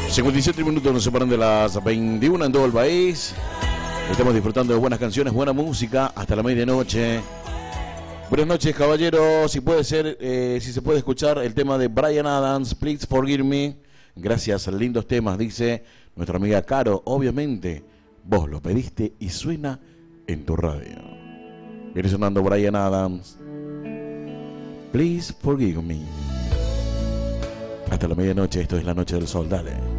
57 minutos nos separan de las 21 en todo el país. Estamos disfrutando de buenas canciones, buena música hasta la medianoche. Buenas noches, caballeros. Si puede ser, si se puede escuchar el tema de Bryan Adams, Please Forgive Me. Gracias, lindos temas, dice nuestra amiga Caro. Obviamente, vos lo pediste y suena en tu radio. Viene sonando Bryan Adams, Please Forgive Me. Hasta la medianoche, esto es La Noche del Sol, dale.